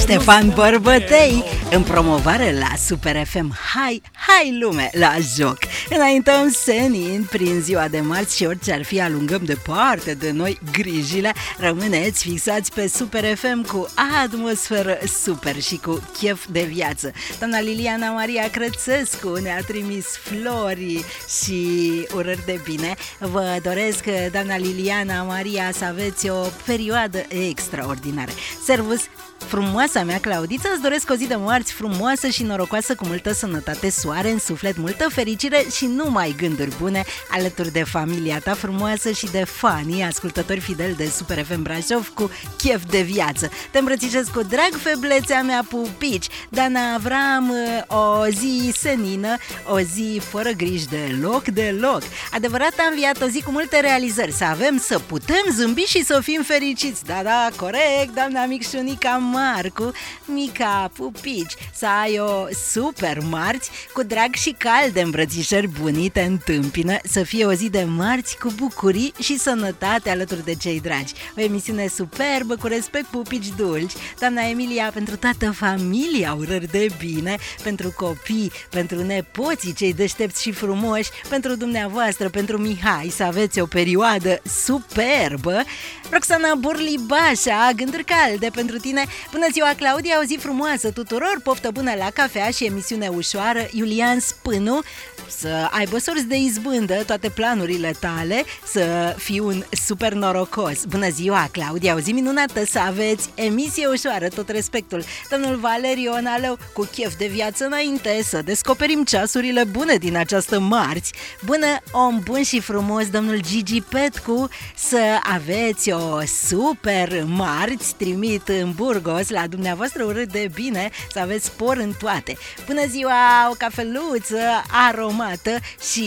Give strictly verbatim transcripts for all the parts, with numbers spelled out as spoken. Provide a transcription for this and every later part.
Ștefan Bărbătei în promovare la Super F M. Hai, hai lume la joc. Înaintăm senin prin ziua de marți și orice ar fi alungăm departe de noi grijile. Rămâneți fixați pe Super F M cu atmosferă super și cu chef de viață. Doamna Liliana Maria Crățescu ne-a trimis flori și urări de bine. Vă doresc, doamna Liliana Maria, să aveți o perioadă extraordinară. Servus, frumoasa mea Claudiță, îți doresc o zi de marți frumoasă și norocoasă, cu multă sănătate, soare în suflet, multă fericire și numai gânduri bune alături de familia ta frumoasă și de fanii, ascultători fideli de Super F M Brașov cu chef de viață. Te îmbrățișez cu drag, feblețea mea pupici. Dana Avram, o zi senină, o zi fără griji deloc, deloc. Adevărat, am înviat o zi cu multe realizări, să avem, să putem zâmbi și să fim fericiți. Da, da, corect, doamna Micșunica Marcu, mica pupici, să ai o super marți cu drag și calde îmbrățișări bunii te întâmpină, să fie o zi de marți cu bucurii și sănătate alături de cei dragi. O emisiune superbă, cu respect, pupici dulci. Doamna Emilia, pentru toată familia, urări de bine, pentru copii, pentru nepoții cei deștepți și frumoși, pentru dumneavoastră, pentru Mihai, să aveți o perioadă superbă. Roxana Burlibașa, gânduri calde pentru tine. Bună ziua, Claudia, o zi frumoasă tuturor, poftă bună la cafea și emisiune ușoară. Iulian Spânu, să aibă sorți de izbândă toate planurile tale, să fii un super norocos. Bună ziua, Claudia, o zi minunată, să aveți emisie ușoară, tot respectul. Domnul Valerion Alău, cu chef de viață înainte, să descoperim ceasurile bune din această marți. Bună, om bun și frumos, domnul Gigi Petcu, să aveți o super marți, trimit în Burgos la dumneavoastră urât de bine, să aveți spor în toate. Bună ziua, o cafeluță aromată și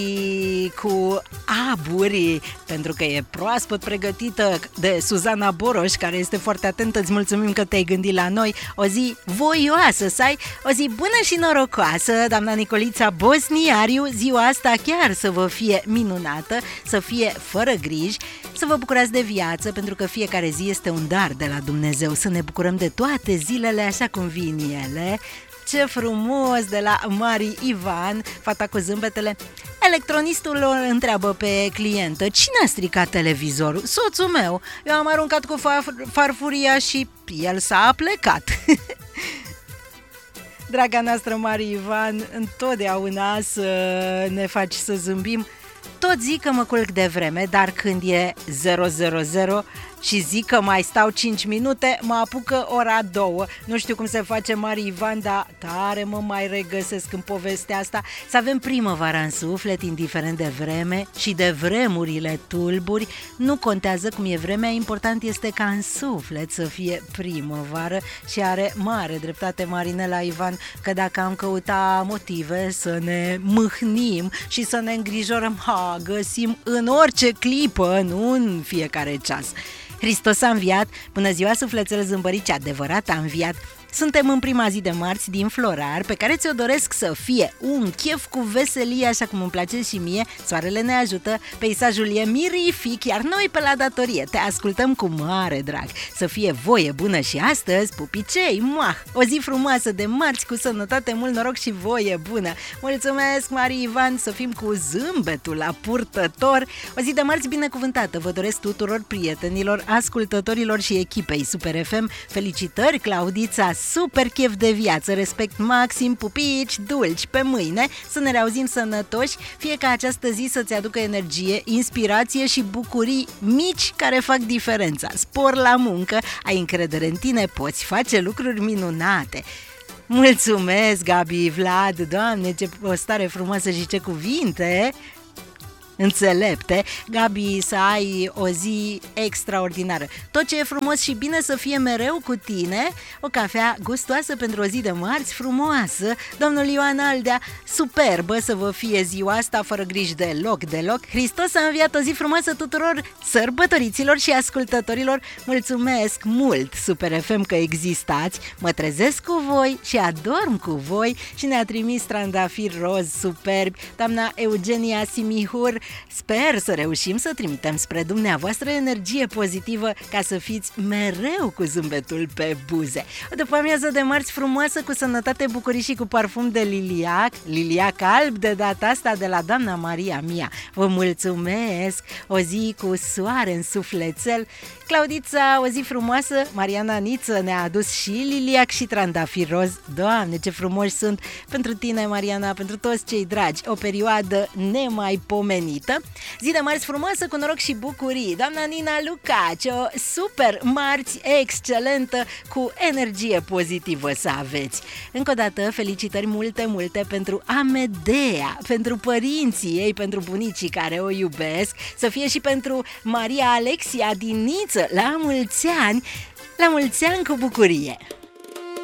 cu aburi, pentru că e proaspăt pregătită de Suzana Boroș, care este foarte atentă. Îți mulțumim că te-ai gândit la noi. O zi voioasă, să ai o zi bună și norocoasă, doamna Nicolița Bosniariu. Ziua asta chiar să vă fie minunată, să fie fără griji, să vă bucurați de viață, pentru că fiecare zi este un dar de la Dumnezeu, să ne bucurăm de toate zilele așa cum vin ele. Ce frumos, de la Mari Ivan, fata cu zâmbetele. Electronistul o întreabă pe clientă: cine a stricat televizorul? Soțul meu. Eu am aruncat cu far- farfuria și el s-a plecat. Draga noastră Mari Ivan, întotdeauna să ne faci să zâmbim. Tot zic că mă culc de vreme, dar când e zero zero zero și zic că mai stau cinci minute, mă apucă ora două. Nu știu cum se face, Mari Ivan, dar tare mă mai regăsesc în povestea asta. Să avem primăvara în suflet, indiferent de vreme și de vremurile tulburi. Nu contează cum e vremea, important este ca în suflet să fie primăvară. Și are mare dreptate Marinela Ivan, că dacă am căuta motive să ne mâhnim și să ne îngrijorăm, ha, găsim în orice clipă, nu în fiecare ceas. Hristos a înviat, bună ziua sufletele zâmbărici, adevărat a înviat. Suntem în prima zi de marți din Florar, pe care ți-o doresc să fie un chef cu veselie, așa cum îmi place și mie. Soarele ne ajută, peisajul e mirific, iar noi pe la datorie te ascultăm cu mare drag. Să fie voie bună și astăzi, pupicei, muah! O zi frumoasă de marți, cu sănătate, mult noroc și voie bună. Mulțumesc, Mari Ivan, să fim cu zâmbetul la purtător. O zi de marți binecuvântată vă doresc tuturor prietenilor, ascultătorilor și echipei Super F M. Felicitări, Claudița, super chef de viață, respect maxim, pupici dulci, pe mâine, să ne reauzim sănătoși, fie ca această zi să-ți aducă energie, inspirație și bucurii mici care fac diferența. Spor la muncă, ai încredere în tine, poți face lucruri minunate. Mulțumesc, Gabi Vlad, Doamne, ce postare frumoasă și ce cuvinte înțelepte. Gabi, să ai o zi extraordinară. Tot ce e frumos și bine să fie mereu cu tine. O cafea gustoasă pentru o zi de marți frumoasă. Domnul Ioan Aldea, superbă să vă fie ziua asta, fără griji deloc, deloc. Hristos a înviat, o zi frumoasă tuturor sărbătoriților și ascultătorilor. Mulțumesc mult, Super F M, că existați. Mă trezesc cu voi și adorm cu voi. Și ne-a trimis trandafiri roz superbi doamna Eugenia Simihur. Sper să reușim să trimitem spre dumneavoastră energie pozitivă ca să fiți mereu cu zâmbetul pe buze. O după-amiază de marți frumoasă, cu sănătate, bucurii și cu parfum de liliac, liliac alb de data asta de la doamna Maria Mia. Vă mulțumesc! O zi cu soare în sufletel. Claudița, o zi frumoasă. Mariana Niță ne-a adus și liliac și trandafir roz. Doamne, ce frumoși sunt pentru tine, Mariana, pentru toți cei dragi. O perioadă nemaipomenită. Zi de marți frumoasă, cu noroc și bucurii. Doamna Nina Lucaci, o super marți excelentă, cu energie pozitivă să aveți. Încă o dată, felicitări multe, multe pentru Amedea, pentru părinții ei, pentru bunicii care o iubesc, să fie și pentru Maria Alexia din Niță, la mulți ani, la mulți ani cu bucurie!